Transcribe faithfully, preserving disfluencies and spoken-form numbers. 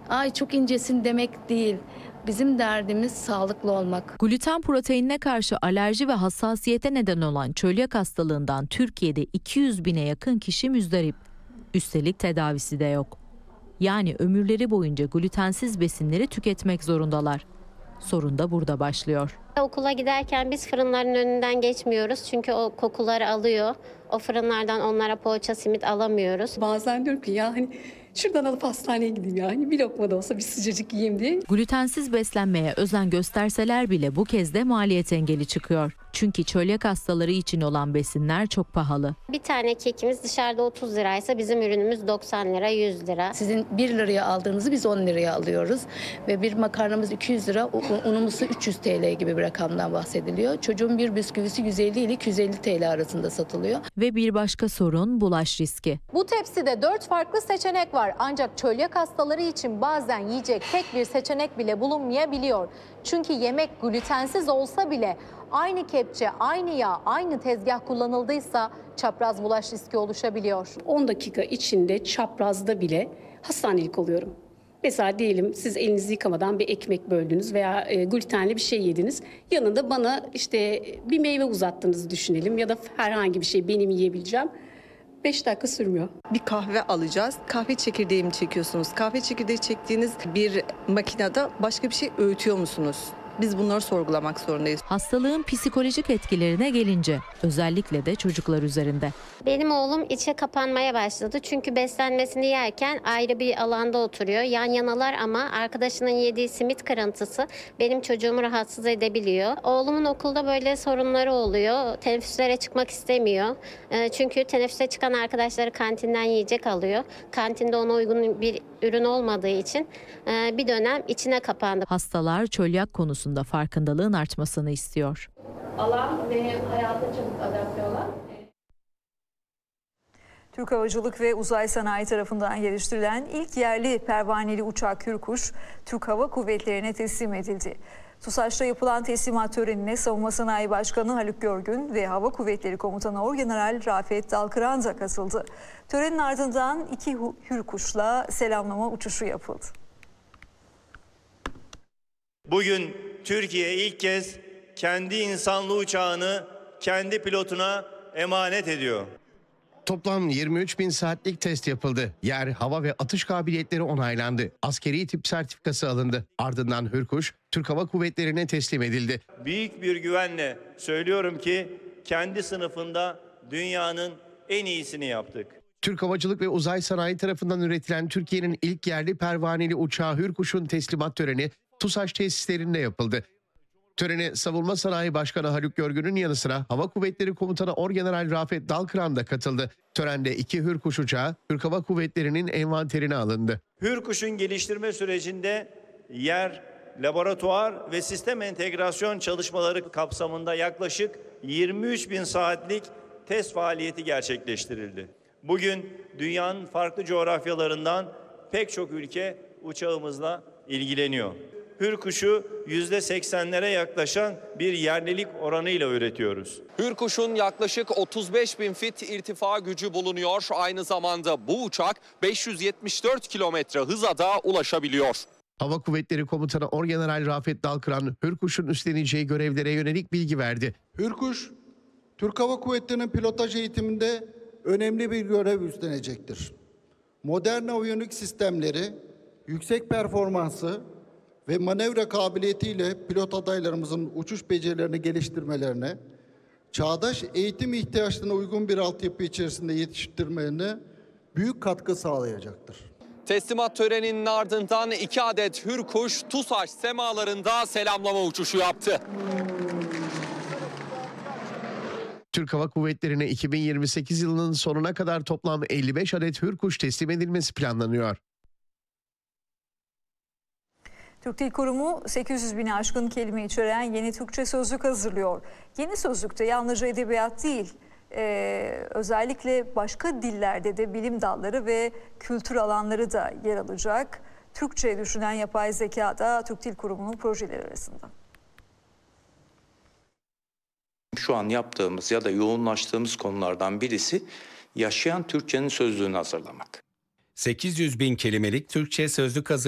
Ay çok incesin demek değil. Bizim derdimiz sağlıklı olmak. Gluten proteinine karşı alerji ve hassasiyete neden olan çölyak hastalığından Türkiye'de iki yüz bine yakın kişi müzdarip. Üstelik tedavisi de yok. Yani ömürleri boyunca glutensiz besinleri tüketmek zorundalar. Sorun da burada başlıyor. Okula giderken biz fırınların önünden geçmiyoruz çünkü o kokuları alıyor. O fırınlardan onlara poğaça, simit alamıyoruz. Bazen diyorum ki ya hani şuradan alıp hastaneye gideyim ya. Hani bir lokma da olsa bir sıcacık yiyeyim diye. Glutensiz beslenmeye özen gösterseler bile bu kez de maliyet engeli çıkıyor. Çünkü çölyak hastaları için olan besinler çok pahalı. Bir tane kekimiz dışarıda otuz liraysa bizim ürünümüz doksan lira, yüz lira. Sizin bir liraya aldığınızı biz on liraya alıyoruz. Ve bir makarnamız iki yüz lira, unumuz üç yüz T L gibi bir rakamdan bahsediliyor. Çocuğun bir bisküvisi yüz elli ile iki yüz elli T L arasında satılıyor. Ve bir başka sorun bulaş riski. Bu tepside dört farklı seçenek var. Ancak çölyak hastaları için bazen yiyecek tek bir seçenek bile bulunmayabiliyor. Çünkü yemek glutensiz olsa bile aynı kepçe, aynı yağ, aynı tezgah kullanıldıysa çapraz bulaş riski oluşabiliyor. on dakika içinde çaprazda bile hastanelik oluyorum. Mesela diyelim siz elinizi yıkamadan bir ekmek böldünüz veya e, glutenli bir şey yediniz. Yanında bana işte bir meyve uzattığınızı düşünelim ya da herhangi bir şey benim yiyebileceğim. beş dakika sürmüyor. Bir kahve alacağız. Kahve çekirdeği mi çekiyorsunuz? Kahve çekirdeği çektiğiniz bir makinede başka bir şey öğütüyor musunuz? Biz bunları sorgulamak zorundayız. Hastalığın psikolojik etkilerine gelince özellikle de çocuklar üzerinde. Benim oğlum içe kapanmaya başladı. Çünkü beslenmesini yerken ayrı bir alanda oturuyor. Yan yanalar ama arkadaşının yediği simit kırıntısı benim çocuğumu rahatsız edebiliyor. Oğlumun okulda böyle sorunları oluyor. Teneffüslere çıkmak istemiyor. Çünkü teneffüse çıkan arkadaşları kantinden yiyecek alıyor. Kantinde ona uygun bir ürün olmadığı için bir dönem içine kapandı. Hastalar çölyak konusunda farkındalığın artmasını istiyor. Alan ve hayata çabuk adapte olan. Türk Havacılık ve Uzay Sanayi tarafından geliştirilen ilk yerli pervaneli uçak Hürkuş, Türk Hava Kuvvetleri'ne teslim edildi. TUSAŞ'ta yapılan teslimat törenine Savunma Sanayi Başkanı Haluk Görgün ve Hava Kuvvetleri Komutanı Orgeneral Rafet Dalkıran da katıldı. Törenin ardından iki Hürkuş'la selamlama uçuşu yapıldı. Bugün Türkiye ilk kez kendi insanlı uçağını kendi pilotuna emanet ediyor. Toplam yirmi üç bin saatlik test yapıldı. Yer, hava ve atış kabiliyetleri onaylandı. Askeri tip sertifikası alındı. Ardından Hürkuş, Türk Hava Kuvvetleri'ne teslim edildi. Büyük bir güvenle söylüyorum ki kendi sınıfında dünyanın en iyisini yaptık. Türk Havacılık ve Uzay Sanayi tarafından üretilen Türkiye'nin ilk yerli pervaneli uçağı Hürkuş'un teslimat töreni TUSAŞ tesislerinde yapıldı. Törene Savunma Sanayi Başkanı Haluk Görgün'ün yanı sıra Hava Kuvvetleri Komutanı Orgeneral Rafet Dalkıran da katıldı. Törende iki Hürkuş uçağı Türk Hava Kuvvetleri'nin envanterine alındı. Hürkuş'un geliştirme sürecinde yer, laboratuvar ve sistem entegrasyon çalışmaları kapsamında yaklaşık yirmi üç bin saatlik test faaliyeti gerçekleştirildi. Bugün dünyanın farklı coğrafyalarından pek çok ülke uçağımızla ilgileniyor. Hürkuş'u yüzde seksenlere yaklaşan bir yerlilik oranıyla üretiyoruz. Hürkuş'un yaklaşık otuz beş bin fit irtifa gücü bulunuyor. Aynı zamanda bu uçak beş yüz yetmiş dört kilometre hıza da ulaşabiliyor. Hava Kuvvetleri Komutanı Orgeneral Rafet Dalkıran, Hürkuş'un üstleneceği görevlere yönelik bilgi verdi. Hürkuş, Türk Hava Kuvvetleri'nin pilotaj eğitiminde önemli bir görev üstlenecektir. Modern aviyonik sistemleri, yüksek performansı ve manevra kabiliyetiyle pilot adaylarımızın uçuş becerilerini geliştirmelerine, çağdaş eğitim ihtiyaçlarına uygun bir altyapı içerisinde yetiştirmelerine büyük katkı sağlayacaktır. Teslimat töreninin ardından iki adet Hürkuş TUSAŞ semalarında selamlama uçuşu yaptı. Türk Hava Kuvvetleri'ne iki bin yirmi sekiz yılının sonuna kadar toplam elli beş adet Hürkuş teslim edilmesi planlanıyor. Türk Dil Kurumu sekiz yüz bini aşkın kelime içeren yeni Türkçe sözlük hazırlıyor. Yeni sözlükte yalnızca edebiyat değil, e, özellikle başka dillerde de bilim dalları ve kültür alanları da yer alacak. Türkçe düşünen yapay zeka da Türk Dil Kurumu'nun projeleri arasında. Şu an yaptığımız ya da yoğunlaştığımız konulardan birisi yaşayan Türkçenin sözlüğünü hazırlamak. sekiz yüz bin kelimelik Türkçe sözlük hazırlamak.